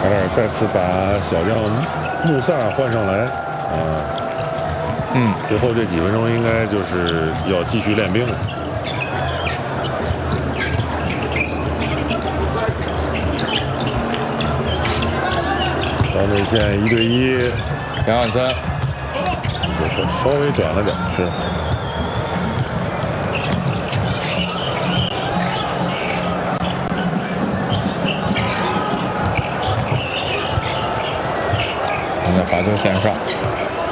卡塔尔再次把小将穆萨换上来啊。最后这几分钟应该就是要继续练兵了。到内线1对1， 2换3， 就是稍微短了点，是。 现在罚球线上。